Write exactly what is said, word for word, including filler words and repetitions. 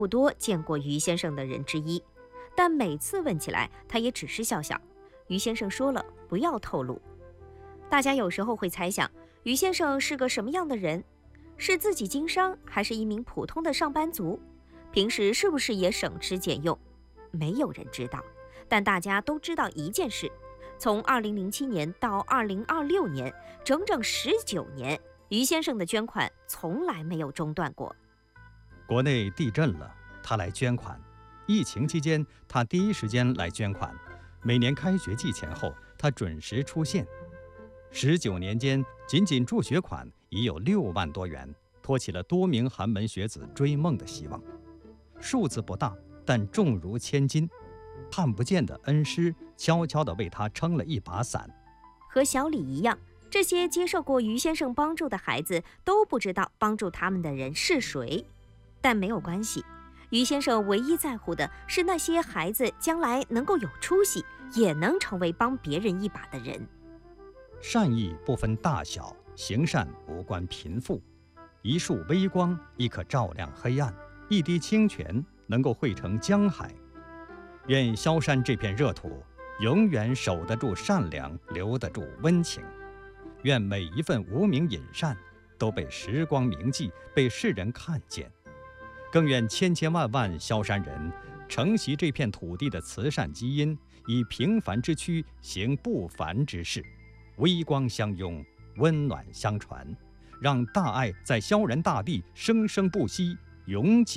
不多见过于先生的人之一，但每次问起来，他也只是笑笑。于先生说了，不要透露。大家有时候会猜想，于先生是个什么样的人？是自己经商，还是一名普通的上班族？平时是不是也省吃俭用？没有人知道，但大家都知道一件事：从二零零七年到二零二六年，整整十九年，于先生的捐款从来没有中断过。 国内地震了，他来捐款；疫情期间，他第一时间来捐款；每年开学季前后，他准时出现。十九年间，仅仅助学款已有六万多元，托起了多名寒门学子追梦的希望。数字不大，但重如千斤。看不见的恩师悄悄地为他撑了一把伞。 和小李一样，这些接受过于先生帮助的孩子都不知道帮助他们的人是谁，但没有关系。于先生唯一在乎的是那些孩子将来能够有出息，也能成为帮别人一把的人。 善意不分大小，行善无关贫富。一束微光亦可照亮黑暗，一滴清泉能够汇成江海。愿萧山这片热土永远守得住善良，留得住温情。愿每一份无名隐善都被时光铭记，被世人看见。更愿千千万万萧山人承袭这片土地的慈善基因，以平凡之躯行不凡之事，微光相拥，温暖相传，让大爱在萧然大地生生不息，永久